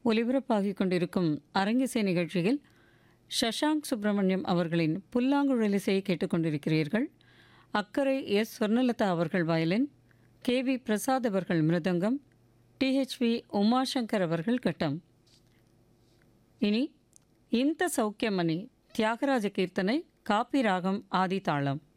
ஒலிபரப்பாகிக் கொண்டிருக்கும் அரங்கிசை நிகழ்ச்சியில் சஷாங்க் சுப்பிரமணியம் அவர்களின் புல்லாங்குழலிசையை கேட்டுக்கொண்டிருக்கிறீர்கள். அக்கரை எஸ் சொர்ணலதா அவர்கள் வயலின், KV பிரசாத் அவர்கள் மிருதங்கம், THV உமாசங்கர் அவர்கள் கட்டம். இனி இந்த சௌக்கியமணி தியாகராஜ கீர்த்தனை காப்பி ராகம் ஆதி தாளம்.